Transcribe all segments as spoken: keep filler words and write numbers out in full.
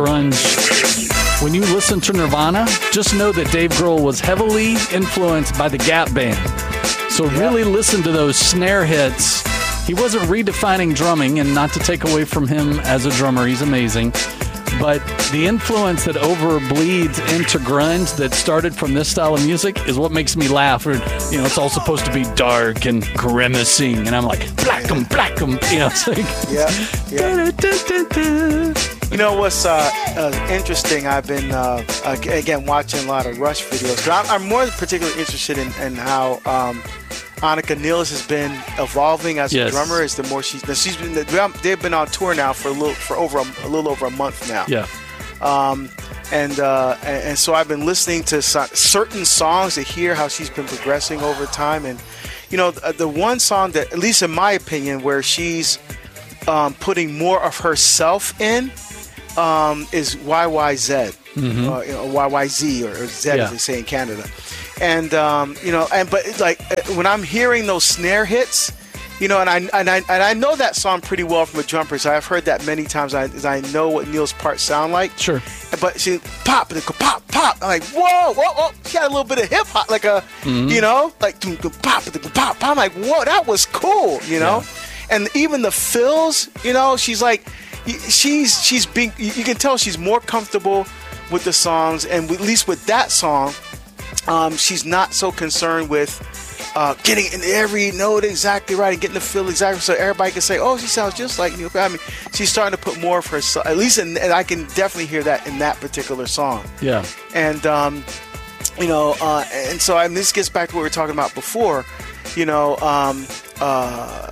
grunge. When you listen to Nirvana, just know that Dave Grohl was heavily influenced by the Gap Band. So really listen to those snare hits. He wasn't redefining drumming, and not to take away from him as a drummer, he's amazing. But the influence that overbleeds into grunge that started from this style of music is what makes me laugh. Or, you know, it's all supposed to be dark and grimacing, and I'm like, blackum, blackum. You know, it's like, yeah, yeah. Da, da, da, da. You know what's uh, uh, interesting? I've been uh, uh, again watching a lot of Rush videos. I'm, I'm more particularly interested in, in how um, Annika Nils has been evolving as yes. a drummer. As the more she's she's been, they've been on tour now for a little for over a, a little over a month now. Yeah. Um, and, uh, and and so I've been listening to so, certain songs to hear how she's been progressing over time. And you know, the, the one song that, at least in my opinion, where she's um, putting more of herself in. Um, is Y Y Z, mm-hmm. uh, you know, Y Y Z, or, or Z yeah. as they say in Canada, and um, you know, and but like when I'm hearing those snare hits, you know, and I and I and I know that song pretty well from a jumper, so I've heard that many times. I I know what Neil's parts sound like. Sure, but she pop, pop, pop. I'm like, whoa, whoa, whoa. She had a little bit of hip hop, like a, mm-hmm. you know, like pop, pop, pop. I'm like, whoa, that was cool, you know, yeah. and even the fills, you know, she's like. She's she's being. You can tell she's more comfortable with the songs, and at least with that song, um, she's not so concerned with uh, getting in every note exactly right and getting the feel exactly so everybody can say, "Oh, she sounds just like Neil." I mean, she's starting to put more of herself. At least, in, and I can definitely hear that in that particular song. Yeah, and um, you know, uh, and so I mean, this gets back to what we were talking about before. You know, um, uh,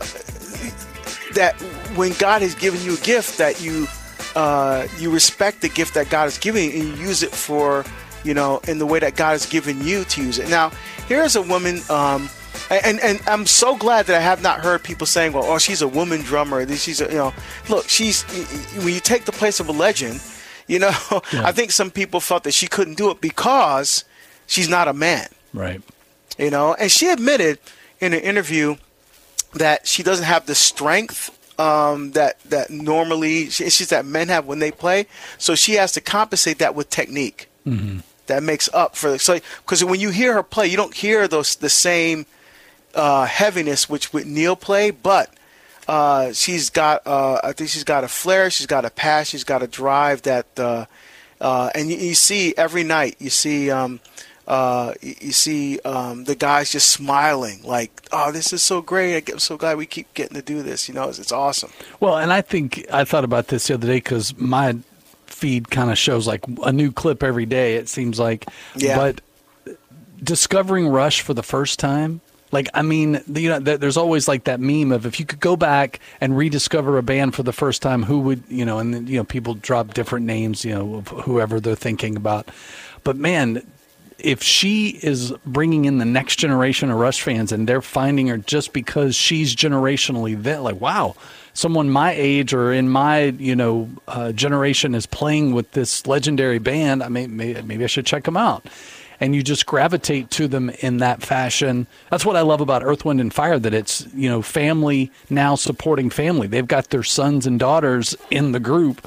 that. When God has given you a gift, that you uh, you respect the gift that God has given you, and you use it for, you know, in the way that God has given you to use it. Now, here's a woman, um, and and I'm so glad that I have not heard people saying, well, oh, she's a woman drummer. She's a, you know, look, she's when you take the place of a legend, you know, yeah. I think some people felt that she couldn't do it because she's not a man, right? You know, and she admitted in an interview that she doesn't have the strength. Um, that that normally it's just that men have when they play, so she has to compensate that with technique. Mm-hmm. That makes up for so because when you hear her play, you don't hear those the same uh, heaviness which with Neil play, but uh, she's got uh, I think she's got a flair, she's got a passion, she's got a drive that uh, uh, and you, you see every night you see. Um, Uh, you, you see um, the guys just smiling like, oh, this is so great. I'm so glad we keep getting to do this. You know, it's, it's awesome. Well, and I think I thought about this the other day because my feed kind of shows like a new clip every day, it seems like. Yeah. But discovering Rush for the first time, like, I mean, you know, there's always like that meme of if you could go back and rediscover a band for the first time, who would, you know, and, you know, people drop different names, you know, of whoever they're thinking about. But, man, if she is bringing in the next generation of Rush fans and they're finding her just because she's generationally there, like, wow, someone my age or in my, you know, uh, generation is playing with this legendary band, I mean, maybe, maybe I should check them out. And you just gravitate to them in that fashion. That's what I love about Earth, Wind, and Fire, that it's, you know, family now supporting family. They've got their sons and daughters in the group.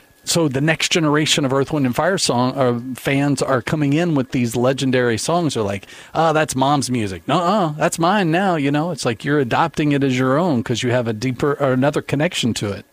So the next generation of Earth, Wind, and Fire song uh, fans are coming in with these legendary songs. They're like, oh, that's mom's music. No, that's mine now. You know, it's like you're adopting it as your own because you have a deeper or another connection to it.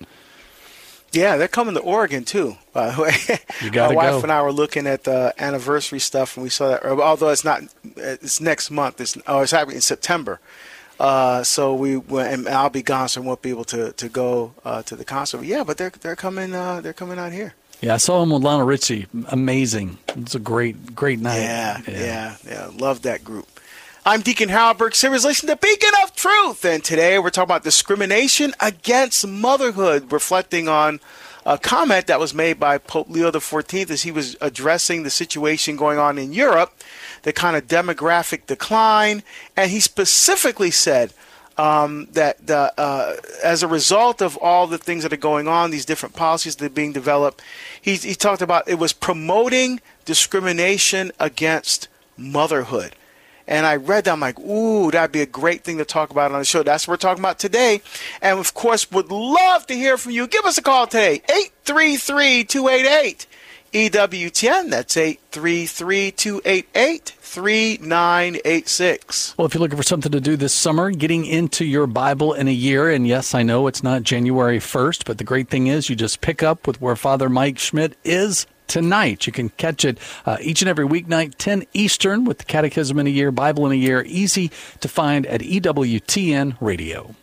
Yeah, they're coming to Oregon too. Uh, you gotta My wife go. and I were looking at the anniversary stuff, and we saw that. Although it's not, it's next month. It's oh, it's happening in September. Uh, so we went, and I'll be gone, so I won't be able to to go uh, to the concert. But yeah, but they're they're coming uh, they're coming out here. Yeah, I saw him with Lionel Richie. Amazing. It's a great great night. Yeah, yeah, yeah. yeah. Love that group. I'm Deacon Harold Burke Simmons, listening to Beacon of Truth, and today we're talking about discrimination against motherhood, reflecting on a comment that was made by Pope Leo the fourteenth as he was addressing the situation going on in Europe, the kind of demographic decline, and he specifically said um, that the, uh, as a result of all the things that are going on, these different policies that are being developed, he, he talked about it was promoting discrimination against motherhood. And I read that. I'm like, ooh, that'd be a great thing to talk about on the show. That's what we're talking about today. And, of course, would love to hear from you. Give us a call today, eight three three, two eight eight, E W T N. That's eight three three, two eight eight, three nine eight six. Well, if you're looking for something to do this summer, getting into your Bible in a year, and yes, I know it's not January first, but the great thing is you just pick up with where Father Mike Schmidt is tonight. You can catch it uh, each and every weeknight, ten Eastern, with the Catechism in a Year, Bible in a Year, easy to find at E W T N Radio.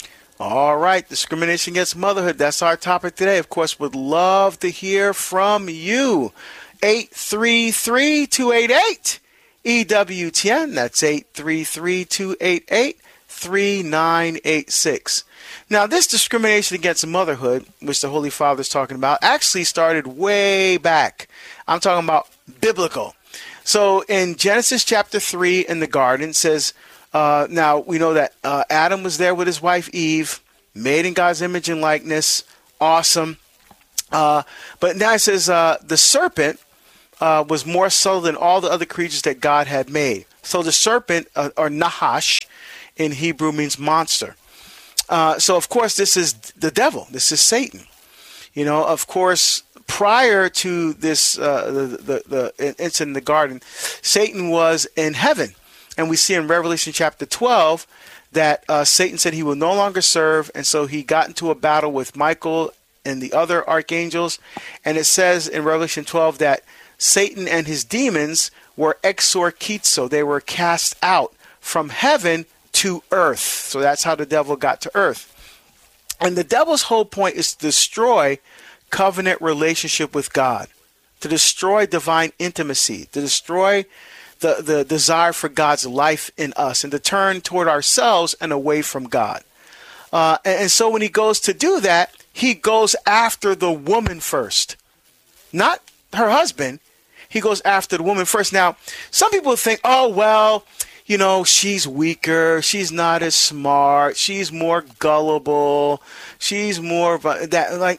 All right, discrimination against motherhood. That's our topic today. Of course, would love to hear from you. eight three three, two eight eight, E W T N. That's eight three three, two eight eight, three nine eight six. Now, this discrimination against motherhood, which the Holy Father is talking about, actually started way back. I'm talking about biblical. So in Genesis chapter three in the garden, it says, uh, now we know that uh, Adam was there with his wife Eve, made in God's image and likeness. Awesome. Uh, but now it says uh, the serpent uh, was more subtle than all the other creatures that God had made. So the serpent, uh, or Nahash in Hebrew, means monster. Uh, so, of course, this is the devil. This is Satan. You know, of course, prior to this, uh, the, the, the incident in the garden, Satan was in heaven. And we see in Revelation chapter twelve that uh, Satan said he will no longer serve. And so he got into a battle with Michael and the other archangels. And it says in Revelation twelve that Satan and his demons were exorchizo. They were cast out from heaven to earth. So that's how the devil got to earth. And the devil's whole point is to destroy covenant relationship with God, to destroy divine intimacy, to destroy the, the desire for God's life in us, and to turn toward ourselves and away from God. Uh, and, and so when he goes to do that, he goes after the woman first, not her husband. He goes after the woman first. Now, some people think, oh, well, you know, she's weaker. She's not as smart. She's more gullible. She's more that like,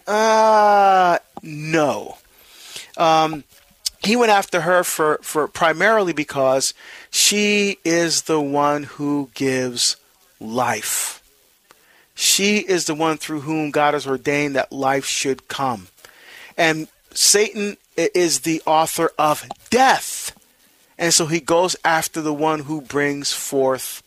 ah, uh, no. Um, he went after her for, for primarily because she is the one who gives life. She is the one through whom God has ordained that life should come. And Satan is the author of death. And so he goes after the one who brings forth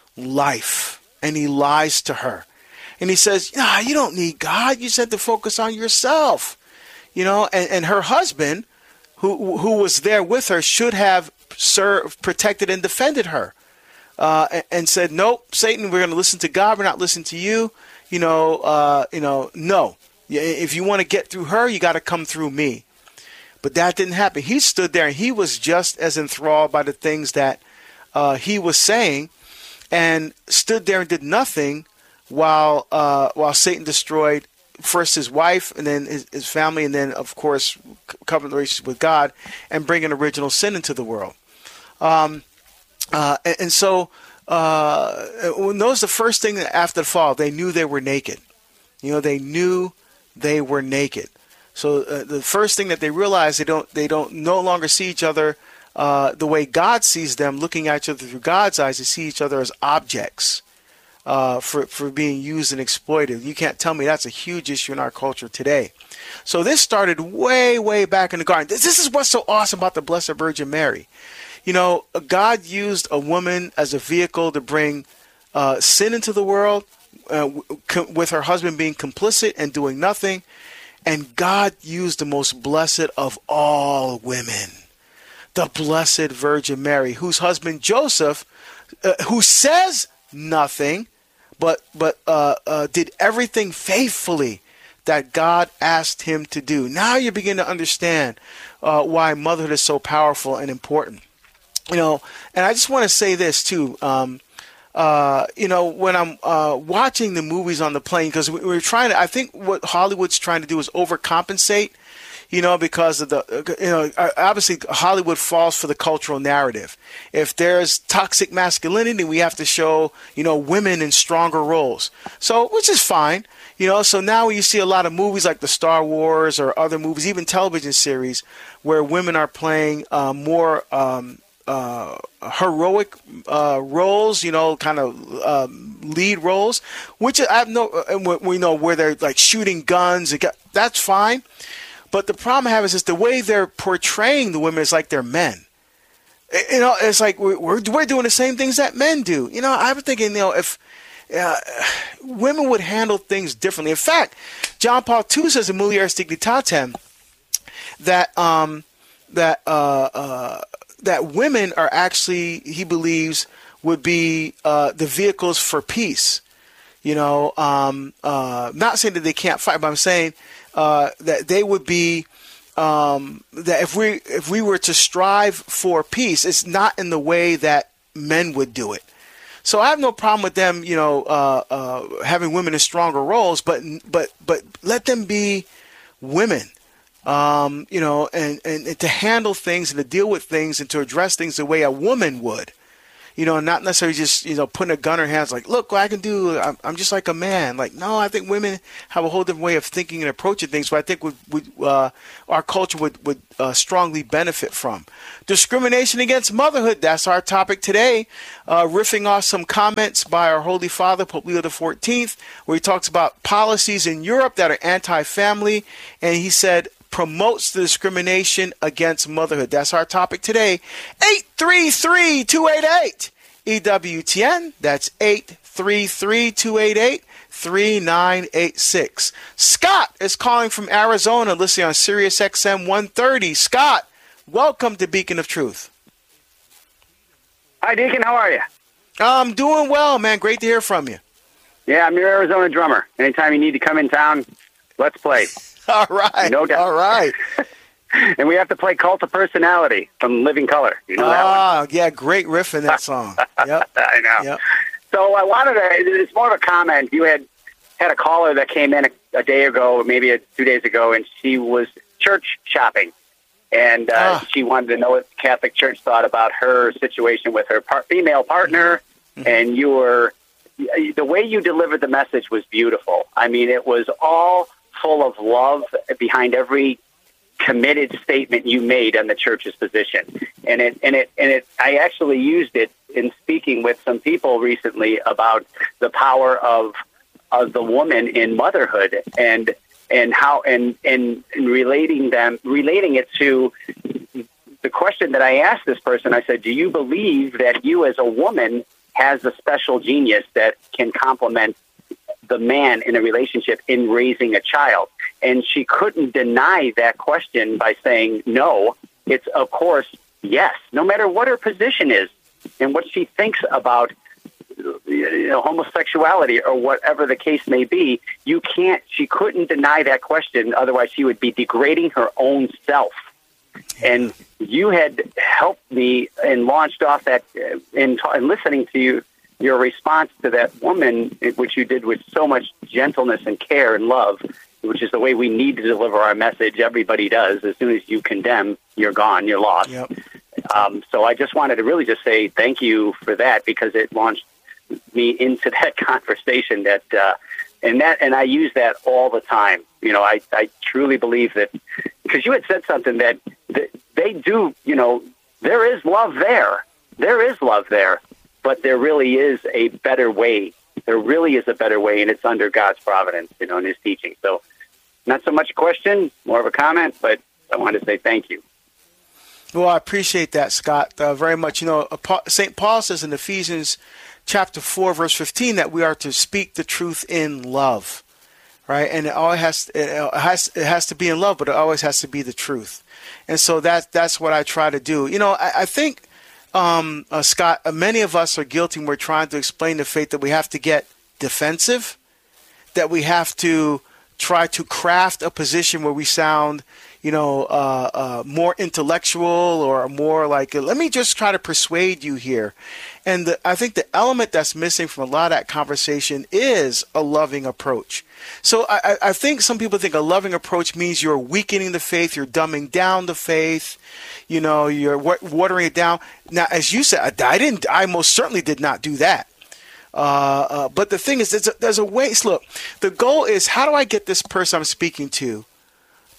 life. And he lies to her. And he says, nah, you don't need God. You said to focus on yourself. You know, and, and her husband, who who was there with her, should have served, protected, and defended her. Uh, and, and said, nope, Satan, we're going to listen to God. We're not listening to you. You know, uh, you know, no. If you want to get through her, you got to come through me. But that didn't happen. He stood there and he was just as enthralled by the things that uh, he was saying, and stood there and did nothing while uh, while Satan destroyed first his wife and then his, his family, and then, of course, covenant relationship with God, and bringing original sin into the world. Um, uh, and, and so uh, when that was the first thing after the fall, they knew they were naked. You know, they knew they were naked. So uh, the first thing that they realize, they don't they don't no longer see each other uh, the way God sees them, looking at each other through God's eyes. They see each other as objects uh, for for being used and exploited. You can't tell me that's a huge issue in our culture today. So this started way way back in the garden. This, this is what's so awesome about the Blessed Virgin Mary. You know, God used a woman as a vehicle to bring uh, sin into the world, uh, w- with her husband being complicit and doing nothing. And God used the most blessed of all women, the Blessed Virgin Mary, whose husband Joseph, uh, who says nothing, but but uh, uh, did everything faithfully that God asked him to do. Now you begin to understand uh, why motherhood is so powerful and important. You know, and I just want to say this too. Um, Uh, you know, when I'm uh, watching the movies on the plane, because we, we're trying to, I think what Hollywood's trying to do is overcompensate, you know, because of the, you know, obviously Hollywood falls for the cultural narrative. If there's toxic masculinity, we have to show, you know, women in stronger roles. So, which is fine, you know. So now you see a lot of movies like the Star Wars or other movies, even television series, where women are playing uh, more um, uh, heroic uh, roles, you know, kind of um, lead roles, which I have no, and we know where they're like shooting guns. That's fine. But the problem I have is just the way they're portraying the women is like they're men. You know, it's like we're, we're doing the same things that men do. You know, I was thinking, you know, if uh, women would handle things differently. In fact, John Paul the Second says in Mulieris Dignitatem that um, that uh, uh, that women are actually, he believes, would be uh, the vehicles for peace. You know, um, uh, not saying that they can't fight, but I'm saying uh, that they would be. Um, that if we if we were to strive for peace, it's not in the way that men would do it. So I have no problem with them, you know, uh, uh, having women in stronger roles, but but but let them be women, um, you know, and, and, and to handle things and to deal with things and to address things the way a woman would. You know, not necessarily just, you know, putting a gun in her hands like, look what I can do. I'm, I'm just like a man. Like, no, I think women have a whole different way of thinking and approaching things, but I think would, would, uh, our culture would, would uh, strongly benefit from. Discrimination against motherhood. That's our topic today. Uh, riffing off some comments by our Holy Father, Pope Leo the fourteenth, where he talks about policies in Europe that are anti-family. And he said, promotes the discrimination against motherhood. That's our topic today. eight three three, two eight eight, E W T N. That's eight three three, two eight eight, three nine eight six. Scott is calling from Arizona, listening on Sirius X M one thirty. Scott, welcome to Beacon of Truth. Hi, Deacon. How are you? I'm doing well, man. Great to hear from you. Yeah, I'm your Arizona drummer. Anytime you need to come in town, let's play. All right. No doubt. All right. And we have to play Cult of Personality from Living Color. You know that Ah, one? yeah, great riff in that song. Yep. I know. Yep. So I wanted to, it's more of a comment. You had had a caller that came in a, a day ago, maybe a, two days ago, and she was church shopping. And uh, ah. she wanted to know what the Catholic Church thought about her situation with her par- female partner. Mm-hmm. And you were, the way you delivered the message was beautiful. I mean, it was all full of love behind every committed statement you made on the church's position. And it, and it, and it, I actually used it in speaking with some people recently about the power of, of the woman in motherhood and, and how, and, and, and relating them, relating it to the question that I asked this person. I said, do you believe that you as a woman has a special genius that can complement the man in a relationship in raising a child? And she couldn't deny that question by saying no. It's, of course, yes, no matter what her position is and what she thinks about, you know, homosexuality or whatever the case may be. You can't, she couldn't deny that question. Otherwise she would be degrading her own self. And you had helped me and launched off that in, in listening to you, your response to that woman, which you did with so much gentleness and care and love, which is the way we need to deliver our message. Everybody does. As soon as you condemn, you're gone, you're lost. Yep. Um, so I just wanted to really just say thank you for that, because it launched me into that conversation that, uh, and that, and I use that all the time. You know, I, I truly believe that, because you had said something that, that they do, you know, there is love there. There is love there. But there really is a better way. There really is a better way, and it's under God's providence, you know, in His teaching. So, not so much a question, more of a comment, but I wanted to say thank you. Well, I appreciate that, Scott, uh, very much. You know, Saint Paul says in Ephesians chapter four, verse fifteen, that we are to speak the truth in love, right? And it always has, it has, it has to be in love, but it always has to be the truth. And so that that's what I try to do. You know, I, I think. Um, uh, Scott, uh, many of us are guilty when we're trying to explain the faith that we have to get defensive, that we have to try to craft a position where we sound, you know, uh, uh, more intellectual or more like, uh, let me just try to persuade you here. And the, I think the element that's missing from a lot of that conversation is a loving approach. So I, I think some people think a loving approach means you're weakening the faith, you're dumbing down the faith, you know, you're watering it down. Now, as you said, I didn't. I most certainly did not do that. Uh, uh, but the thing is, there's a, there's a way. Look, the goal is, how do I get this person I'm speaking to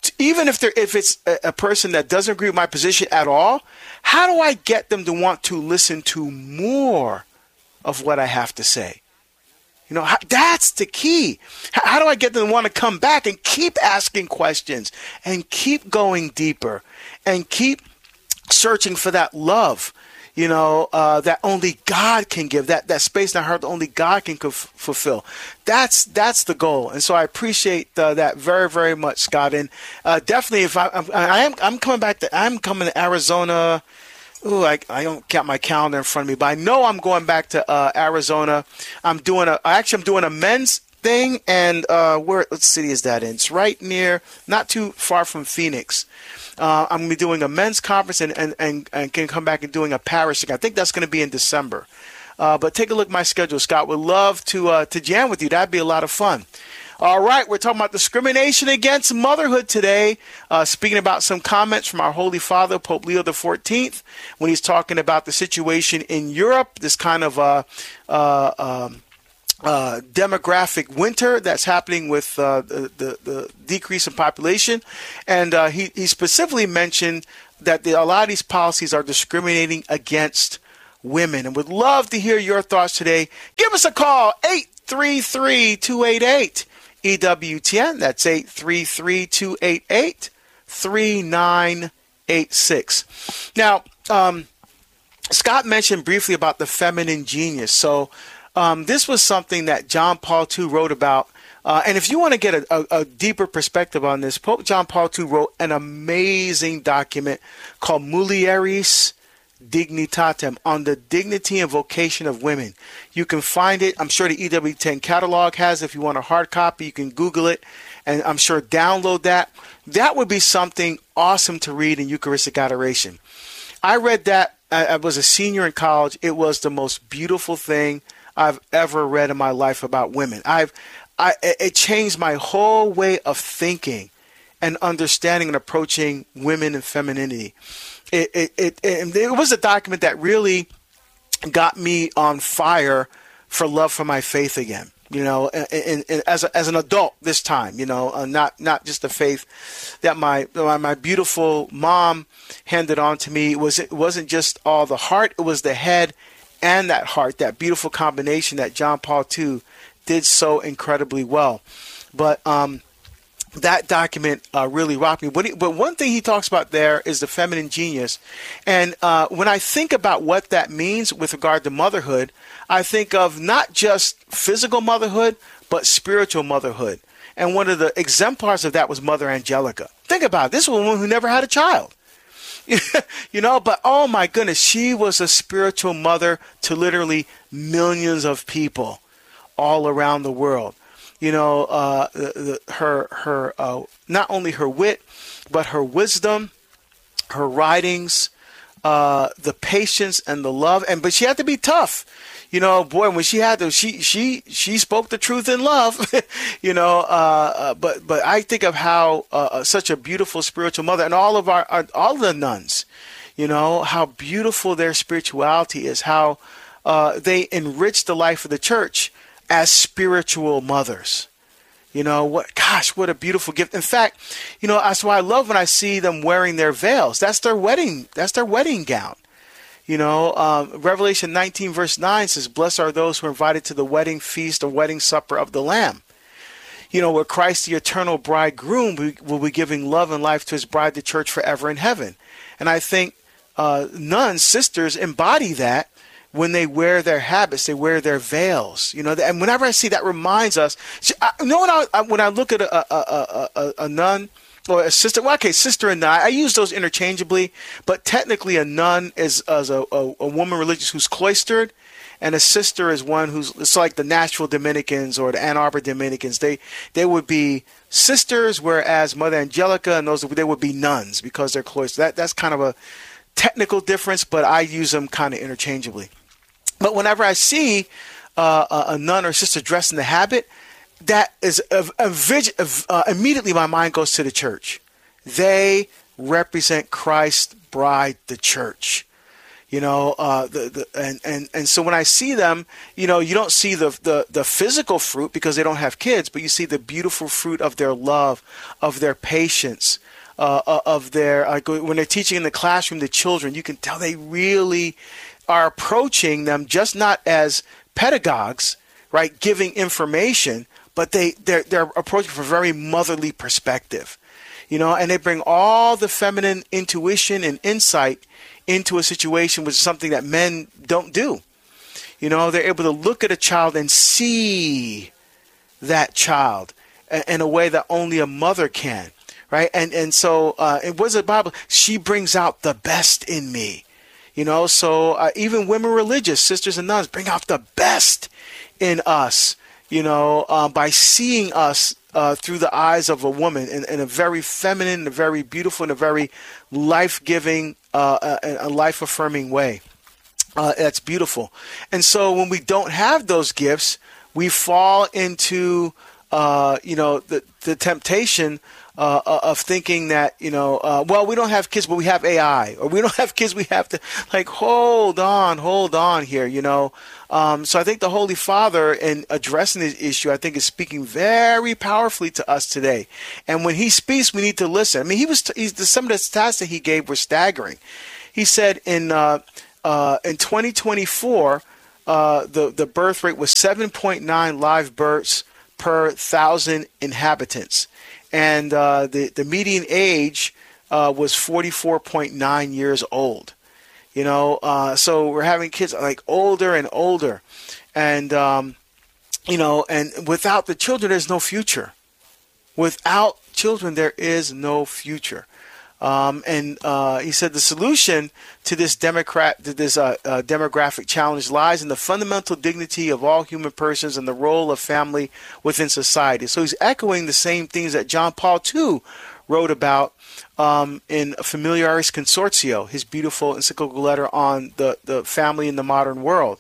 even if they're if it's a, a person that doesn't agree with my position at all, how do I get them to want to listen to more of what I have to say? You know, how, that's the key. How, how do I get them to want to come back and keep asking questions and keep going deeper and keep searching for that love, you know, uh, that only God can give, that, that space in our heart that only God can f- fulfill. That's that's the goal. And so I appreciate uh, that very, very much, Scott. And uh, definitely, if I, I'm, I am, I'm coming back to, I'm coming to Arizona. Ooh, I, I don't got my calendar in front of me, but I know I'm going back to uh, Arizona. I'm doing a, actually, I'm doing a men's thing, and uh, where, what city is that in? It's right near, not too far from Phoenix. Uh, I'm going to be doing a men's conference and, and, and, and can come back and doing a parish thing. I think that's going to be in December. Uh, but take a look at my schedule, Scott. Would love to uh, to jam with you. That'd be a lot of fun. All right, we're talking about discrimination against motherhood today. Uh, speaking about some comments from our Holy Father, Pope Leo the fourteenth, when he's talking about the situation in Europe, this kind of uh, uh, um, uh, demographic winter that's happening with uh, the, the, the decrease in population. And uh, he, he specifically mentioned that the, a lot of these policies are discriminating against women. And would love to hear your thoughts today. Give us a call, eight three three, two eight eight, E W T N. That's eight three three, two eight eight, three nine eight six. Now, um, Scott mentioned briefly about the feminine genius. So um, this was something that John Paul the Second wrote about. Uh, and if you want to get a, a, a deeper perspective on this, Pope John Paul the Second wrote an amazing document called Mulieris Dignitatem, on the dignity and vocation of women. You can find it. I'm sure the E W ten catalog has. If you want a hard copy, you can Google it, and I'm sure download that. That would be something awesome to read in Eucharistic adoration. I read that. I, I was a senior in college. It was the most beautiful thing I've ever read in my life about women. I've, I, it changed my whole way of thinking and understanding and approaching women and femininity. It, it, it, it, it was a document that really got me on fire for love for my faith again, you know, and, and as a, as an adult this time, you know, uh, not not just the faith that my my beautiful mom handed on to me. It was it wasn't just all the heart, it was the head and that heart, that beautiful combination that John Paul the Second did so incredibly well. But um that document uh, really rocked me. But, he, but one thing he talks about there is the feminine genius. And uh, when I think about what that means with regard to motherhood, I think of not just physical motherhood, but spiritual motherhood. And one of the exemplars of that was Mother Angelica. Think about it. This was a woman who never had a child. You know, but oh my goodness, she was a spiritual mother to literally millions of people all around the world. You know, uh, the, the, her her uh, not only her wit, but her wisdom, her writings, uh, the patience and the love, and but she had to be tough. You know, boy, when she had to, she she she spoke the truth in love. You know, uh, uh, but but I think of how uh, such a beautiful spiritual mother, and all of our, our all the nuns. You know how beautiful their spirituality is. How uh, they enrich the life of the church as spiritual mothers. You know what? Gosh, what a beautiful gift. In fact, you know, that's why I love when I see them wearing their veils. That's their wedding. That's their wedding gown. You know, um, Revelation nineteen verse nine says, "Blessed are those who are invited to the wedding feast or wedding supper of the Lamb." You know, where Christ, the eternal bridegroom, will be giving love and life to his bride, the church, forever in heaven. And I think uh, nuns, sisters, embody that. When they wear their habits, they wear their veils, you know. And whenever I see that, reminds us. See, I, you know, when I when I look at a a, a, a, a nun or a sister, well, okay, sister and nun, I use those interchangeably. But technically, a nun is as a, a, a woman religious who's cloistered, and a sister is one who's it's like the Nashville Dominicans or the Ann Arbor Dominicans. They they would be sisters, whereas Mother Angelica and those they would be nuns because they're cloistered. That that's kind of a technical difference, but I use them kind of interchangeably. But whenever I see uh, a, a nun or sister dressed in the habit, that is a, a, a, uh, immediately my mind goes to the church. They represent Christ's bride, the church. You know, uh, the, the and, and, and so when I see them, you know, you don't see the, the, the physical fruit because they don't have kids, but you see the beautiful fruit of their love, of their patience, uh, of their, uh, when they're teaching in the classroom to children, you can tell they really are approaching them just not as pedagogues, right, giving information, but they, they're, they're approaching from a very motherly perspective, you know, and they bring all the feminine intuition and insight into a situation, which is something that men don't do. You know, they're able to look at a child and see that child in a way that only a mother can, right? And and so uh, it was the Bible. She brings out the best in me, you know. So uh, even women religious, sisters and nuns, bring out the best in us, you know, uh, by seeing us uh, through the eyes of a woman in, in a very feminine, a very beautiful, and a very life-giving, uh, a, a life-affirming way. Uh, that's beautiful. And so when we don't have those gifts, we fall into, uh, you know, the, the temptation uh, of thinking that, you know, uh, well, we don't have kids, but we have A I, or we don't have kids, we have to, like, hold on, hold on here, you know. Um, so I think the Holy Father, in addressing this issue, I think is speaking very powerfully to us today. And when he speaks, we need to listen. I mean, he was, he's, some of the stats that he gave were staggering. He said in, uh, uh, in twenty twenty-four, uh, the, the birth rate was seven point nine live births per thousand inhabitants. And uh, the, the median age uh, was forty-four point nine years old. You know, uh, so we're having kids like older and older. And, um, you know, and without the children, there's no future. Without children, there is no future. Um, and uh, he said the solution to this democrat, to this uh, uh, demographic challenge lies in the fundamental dignity of all human persons and the role of family within society. So he's echoing the same things that John Paul the Second wrote about um, in Familiaris Consortio, his beautiful encyclical letter on the, the family in the modern world.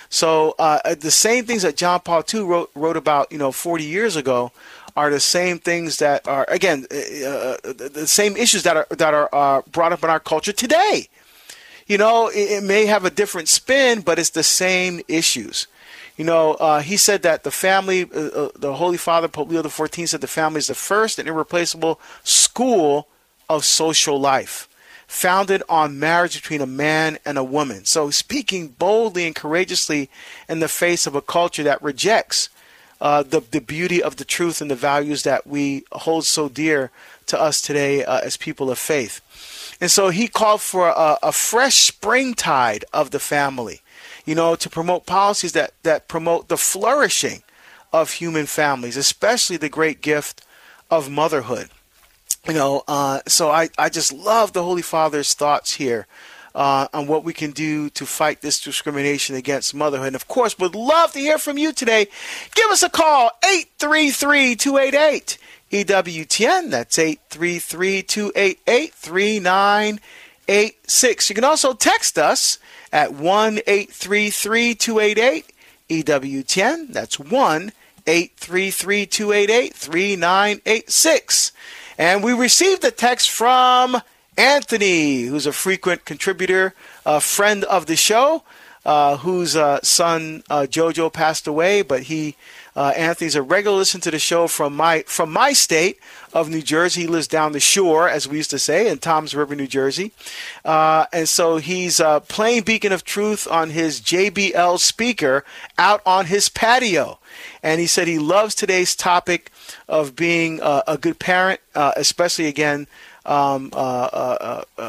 So uh, the same things that John Paul the Second wrote, wrote about, you know, forty years ago are the same things that are, again, uh, the same issues that are that are uh, brought up in our culture today. You know, it, it may have a different spin, but it's the same issues. You know, uh, he said that the family, uh, uh, the Holy Father, Pope Leo the fourteenth, said the family is the first and irreplaceable school of social life, founded on marriage between a man and a woman. So speaking boldly and courageously in the face of a culture that rejects Uh, the, the beauty of the truth and the values that we hold so dear to us today uh, as people of faith. And so he called for a, a fresh springtide of the family, you know, to promote policies that, that promote the flourishing of human families, especially the great gift of motherhood. You know, uh, so I, I just love the Holy Father's thoughts here Uh, on what we can do to fight this discrimination against motherhood. And of course, would love to hear from you today. Give us a call, eight three three, two eight eight, E W T N. That's eight three three, two eight eight, three nine eight six. You can also text us at one eight three three, two eight eight, E W T N. That's one eight three three, two eight eight, three nine eight six. And we received a text from Anthony, who's a frequent contributor, a friend of the show, uh, whose uh, son uh, Jojo passed away, but he, uh, Anthony's a regular listener to the show from my from my state of New Jersey. He lives down the shore, as we used to say, in Toms River, New Jersey, uh, and so he's uh, playing Beacon of Truth on his J B L speaker out on his patio, and he said he loves today's topic of being uh, a good parent, uh, especially again. Um, uh, uh, uh,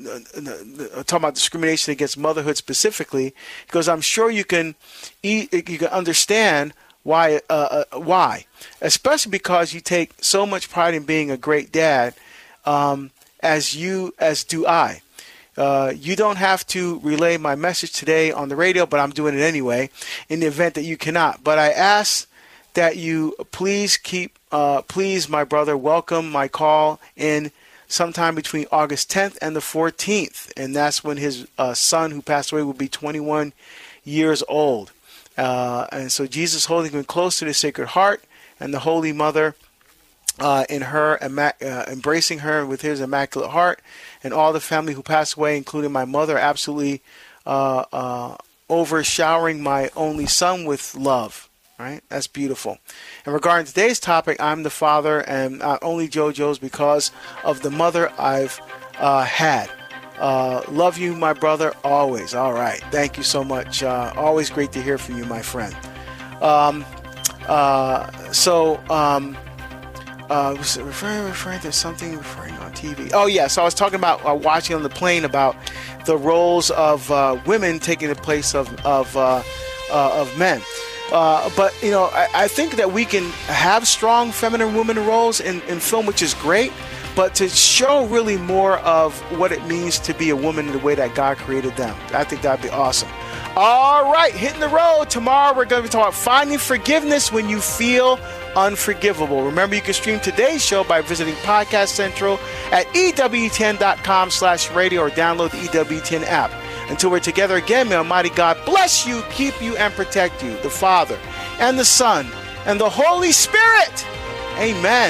uh, talking about discrimination against motherhood specifically, because I'm sure you can e- you can understand why uh, uh, why, especially because you take so much pride in being a great dad, um, as you as do I. Uh, you don't have to relay my message today on the radio, but I'm doing it anyway. In the event that you cannot, but I ask that you please keep uh, please, my brother, welcome my call in sometime between August tenth and the fourteenth, and that's when his uh, son, who passed away, will be twenty-one years old. Uh, and so Jesus holding him close to the Sacred Heart, and the Holy Mother uh, in her, uh, embracing her with his immaculate heart, and all the family who passed away, including my mother, absolutely uh, uh, overshowering my only son with love. Right? That's beautiful. And regarding today's topic, I'm the father and not only JoJo's because of the mother I've uh, had. Uh, love you, my brother, always. All right. Thank you so much. Uh, always great to hear from you, my friend. Um, uh, so, um, uh, was it referring, referring to something referring on T V? Oh, yeah. So I was talking about uh, watching on the plane about the roles of uh, women taking the place of of uh, uh, of men. Uh, but, you know, I, I think that we can have strong feminine women roles in, in film, which is great. But to show really more of what it means to be a woman in the way that God created them, I think that'd be awesome. All right, hitting the road. Tomorrow we're going to be talking about finding forgiveness when you feel unforgivable. Remember, you can stream today's show by visiting Podcast Central at E W ten dot com slash radio or download the E W ten app. Until we're together again, may Almighty God bless you, keep you, and protect you, the Father, and the Son, and the Holy Spirit. Amen.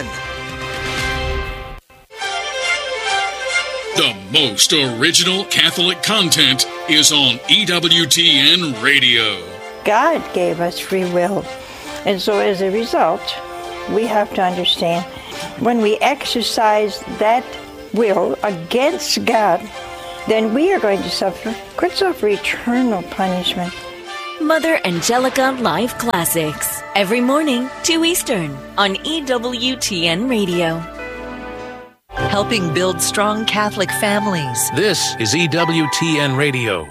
The most original Catholic content is on E W T N Radio. God gave us free will. And so as a result, we have to understand when we exercise that will against God, then we are going to suffer, could suffer eternal punishment. Mother Angelica Live Classics. Every morning, two Eastern, on E W T N Radio. Helping build strong Catholic families. This is E W T N Radio.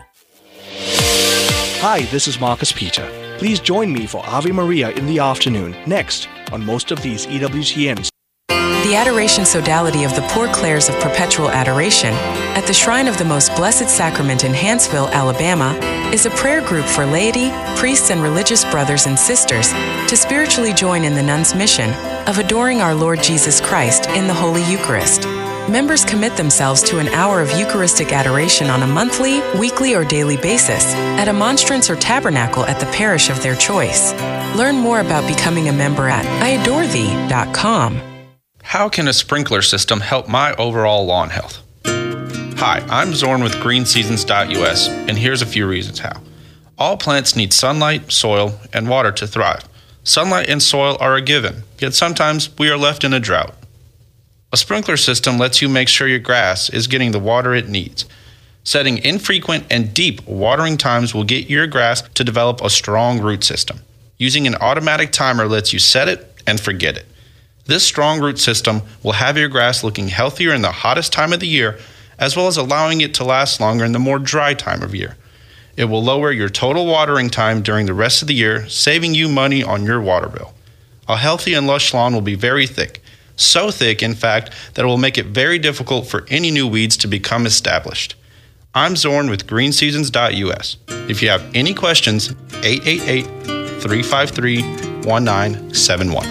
Hi, this is Marcus Peter. Please join me for Ave Maria in the afternoon, next, on most of these E W T Ns. The Adoration Sodality of the Poor Clares of Perpetual Adoration at the Shrine of the Most Blessed Sacrament in Hanceville, Alabama, is a prayer group for laity, priests, and religious brothers and sisters to spiritually join in the nuns' mission of adoring our Lord Jesus Christ in the Holy Eucharist. Members commit themselves to an hour of Eucharistic adoration on a monthly, weekly, or daily basis at a monstrance or tabernacle at the parish of their choice. Learn more about becoming a member at I adore thee dot com. How can a sprinkler system help my overall lawn health? Hi, I'm Zorn with green seasons dot U S, and here's a few reasons how. All plants need sunlight, soil, and water to thrive. Sunlight and soil are a given, yet sometimes we are left in a drought. A sprinkler system lets you make sure your grass is getting the water it needs. Setting infrequent and deep watering times will get your grass to develop a strong root system. Using an automatic timer lets you set it and forget it. This strong root system will have your grass looking healthier in the hottest time of the year, as well as allowing it to last longer in the more dry time of year. It will lower your total watering time during the rest of the year, saving you money on your water bill. A healthy and lush lawn will be very thick. So thick, in fact, that it will make it very difficult for any new weeds to become established. I'm Zorn with green seasons dot U S. If you have any questions, eight eight eight, three five three, one nine seven one.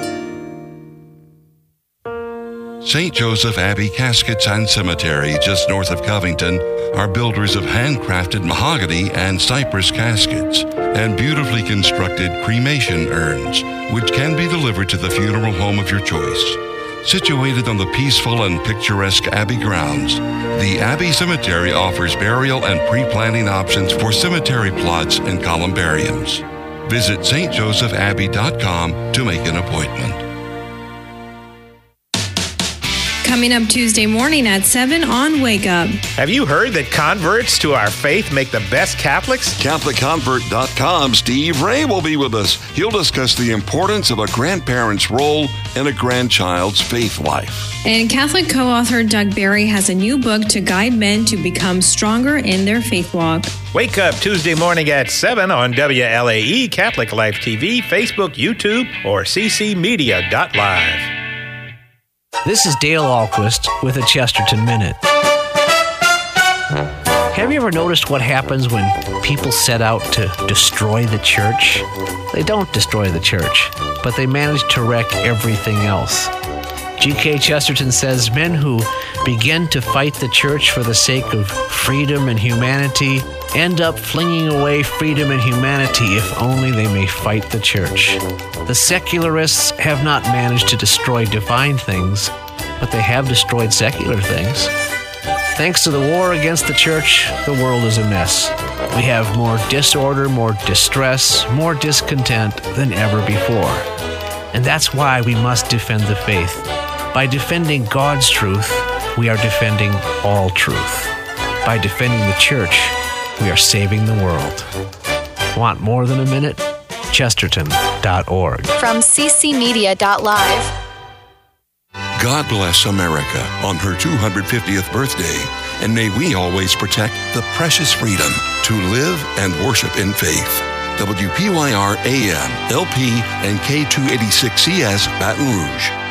Saint Joseph Abbey Caskets and Cemetery, just north of Covington, are builders of handcrafted mahogany and cypress caskets and beautifully constructed cremation urns, which can be delivered to the funeral home of your choice. Situated on the peaceful and picturesque Abbey grounds, the Abbey Cemetery offers burial and pre-planning options for cemetery plots and columbariums. Visit saint joseph abbey dot com to make an appointment. Coming up Tuesday morning at seven on Wake Up. Have you heard that converts to our faith make the best Catholics? Catholic Convert dot com Steve Ray will be with us. He'll discuss the importance of a grandparent's role in a grandchild's faith life. And Catholic co-author Doug Barry has a new book to guide men to become stronger in their faith walk. Wake Up Tuesday morning at seven on W L A E, Catholic Life T V, Facebook, YouTube, or c c media dot live. This is Dale Ahlquist with a Chesterton Minute. Have you ever noticed what happens when people set out to destroy the church? They don't destroy the church, but they manage to wreck everything else. G K Chesterton says men who begin to fight the church for the sake of freedom and humanity end up flinging away freedom and humanity if only they may fight the church. The secularists have not managed to destroy divine things, but they have destroyed secular things. Thanks to the war against the church, the world is a mess. We have more disorder, more distress, more discontent than ever before. And that's why we must defend the faith. By defending God's truth, we are defending all truth. By defending the church, we are saving the world. Want more than a minute? Chesterton dot org. From c c media dot live. God bless America on her two hundred fiftieth birthday, and may we always protect the precious freedom to live and worship in faith. W P Y R A M, L P, and K two eighty-six C S, Baton Rouge.